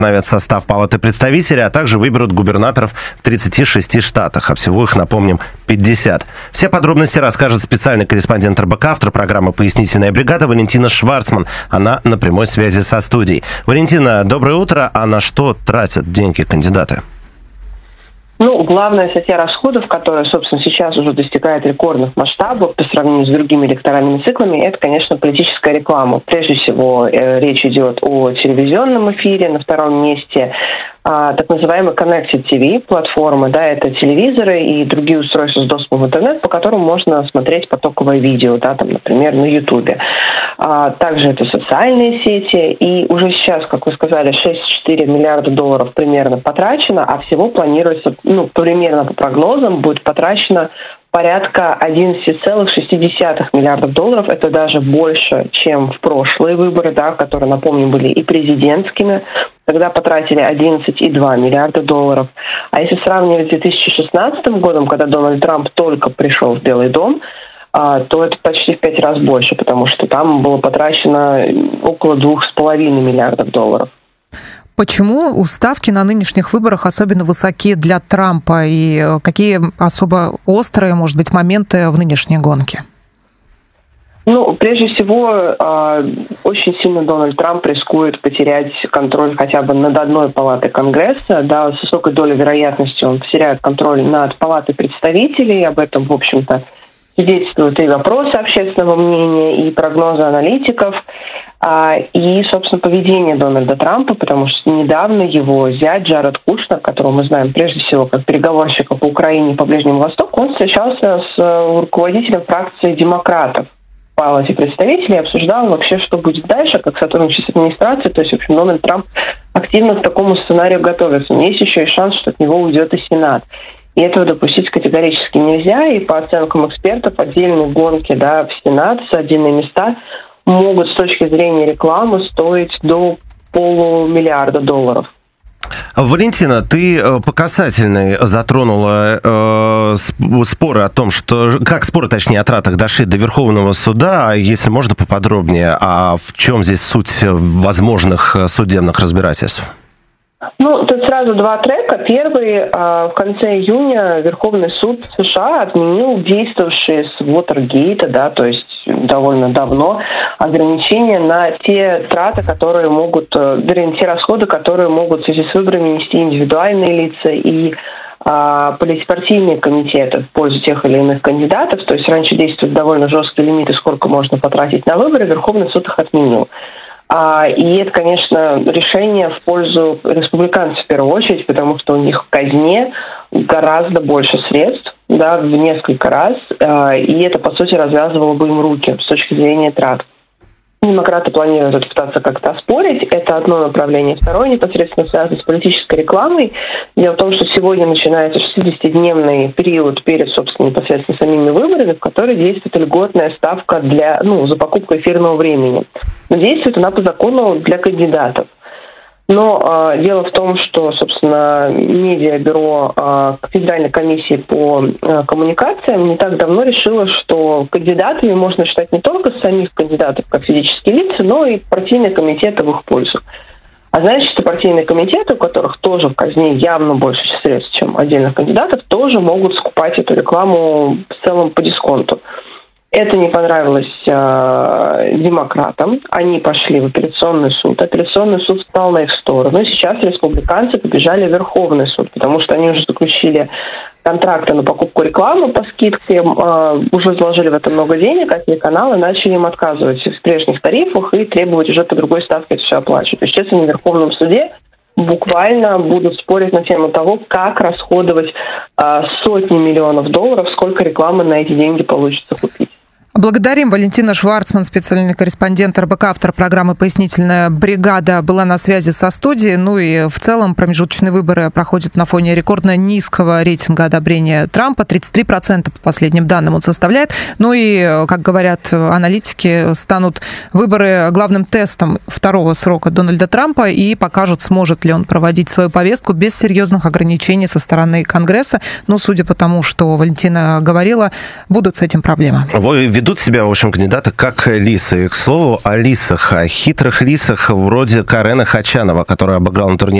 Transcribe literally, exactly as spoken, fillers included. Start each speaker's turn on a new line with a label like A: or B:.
A: обновят состав Палаты представителей, а также выберут губернаторов в тридцати шести штатах, а всего их, напомним, пятьдесят. Все подробности расскажет специальный корреспондент эр бэ ка, автор программы «Пояснительная бригада» Валентина Шварцман. Она на прямой связи со студией. Валентина, доброе утро. А на что тратят деньги кандидаты?
B: Ну, главная статья расходов, которая, собственно, сейчас уже достигает рекордных масштабов по сравнению с другими электоральными циклами, это, конечно, политическая реклама. Прежде всего, э, речь идет о телевизионном эфире. На втором месте а, так называемая Connected ти ви платформа, да, это телевизоры и другие устройства с доступом в интернет, по которым можно смотреть потоковое видео, да, там, например, на Ютубе. А, также это социальные сети, и уже сейчас, как вы сказали, шесть целых четыре десятых миллиарда долларов примерно потрачено, а всего планируется, ну, примерно по прогнозам, будет потрачено порядка одиннадцать целых шесть десятых миллиардов долларов. Это даже больше, чем в прошлые выборы, да, которые, напомню, были и президентскими. Тогда потратили одиннадцать целых два десятых миллиарда долларов. А если сравнивать с две тысячи шестнадцатым годом, когда Дональд Трамп только пришел в Белый дом, то это почти в пять раз больше, потому что там было потрачено около двух с половиной миллиардов долларов.
C: Почему ставки на нынешних выборах особенно высоки для Трампа и какие особо острые, может быть, моменты в нынешней гонке?
B: Ну, прежде всего, очень сильно Дональд Трамп рискует потерять контроль хотя бы над одной палатой Конгресса. Да, с высокой долей вероятности он потеряет контроль над палатой представителей. Об этом, в общем-то, свидетельствуют и вопросы общественного мнения, и прогнозы аналитиков, и, собственно, поведение Дональда Трампа, потому что недавно его зять Джаред Кушнер, которого мы знаем прежде всего как переговорщика по Украине и по Ближнему Востоку, он встречался с руководителем фракции демократов в Палате представителей и обсуждал вообще, что будет дальше, как сотрудничать с администрацией. То есть, в общем, Дональд Трамп активно к такому сценарию готовится. Но есть еще и шанс, что от него уйдет и Сенат. И этого допустить категорически нельзя. И по оценкам экспертов, отдельные гонки, да, в Сенат с отдельные места могут с точки зрения рекламы стоить до полумиллиарда долларов.
A: Валентина, ты по касательной затронула э, споры о том, что как споры, точнее, о тратах дошли до Верховного суда. Если можно поподробнее, а в чем здесь суть возможных судебных разбирательств?
B: Ну, тут сразу два трека. Первый, в конце июня Верховный суд США отменил действовавшие с Уотергейта, да, то есть довольно давно, ограничения на те траты, которые могут, вернее, те расходы, которые могут в связи с выборами нести индивидуальные лица и а, политпартийные комитеты в пользу тех или иных кандидатов. То есть раньше действуют довольно жесткие лимиты, сколько можно потратить на выборы, Верховный суд их отменил. И это, конечно, решение в пользу республиканцев в первую очередь, потому что у них в казне гораздо больше средств, да, в несколько раз, и это, по сути, развязывало бы им руки с точки зрения трат. Демократы планируют это пытаться как-то оспорить. Это одно направление. Второе непосредственно связано с политической рекламой. Дело в том, что сегодня начинается шестидесятидневный период перед, собственно, непосредственно самими выборами, в который действует льготная ставка для, ну, за покупку эфирного времени. Но действует она по закону для кандидатов. Но э, дело в том, что, собственно, медиабюро э, Федеральной комиссии по э, коммуникациям не так давно решило, что кандидатами можно считать не только самих кандидатов как физические лица, но и партийные комитеты в их пользу. А значит, что партийные комитеты, у которых тоже в казне явно больше средств, чем отдельных кандидатов, тоже могут скупать эту рекламу в целом по дисконту. Это не понравилось э, демократам. Они пошли в апелляционный суд. Апелляционный суд встал на их сторону. И сейчас республиканцы побежали в Верховный суд, потому что они уже заключили контракты на покупку рекламы по скидке, э, уже заложили в это много денег, а телеканалы начали им отказывать в прежних тарифах и требовать уже по другой ставке это все оплачивать. То есть сейчас они в Верховном суде буквально будут спорить на тему того, как расходовать э, сотни миллионов долларов, сколько рекламы на эти деньги получится купить.
C: Благодарим. Валентина Шварцман, специальный корреспондент эр бэ ка, автор программы «Пояснительная бригада», была на связи со студией. Ну и в целом промежуточные выборы проходят на фоне рекордно низкого рейтинга одобрения Трампа. тридцать три процента по последним данным он составляет. Ну и, как говорят аналитики, станут выборы главным тестом второго срока Дональда Трампа и покажут, сможет ли он проводить свою повестку без серьезных ограничений со стороны Конгресса. Но, судя по тому, что Валентина говорила, будут с этим проблемы.
A: ведут себя, в общем, кандидаты как лисы. И, к слову, о лисах, о хитрых лисах вроде Карена Хачанова, которая обыграла на турнире